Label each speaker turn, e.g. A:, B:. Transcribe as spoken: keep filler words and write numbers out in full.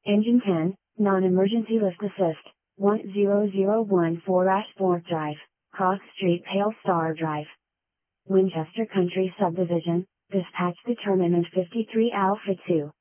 A: Engine ten, non-emergency lift assist, one zero zero one four Sport Drive, Cross Street Pale Star Drive. Winchester Country Subdivision, dispatch determinant fifty-three Alpha two.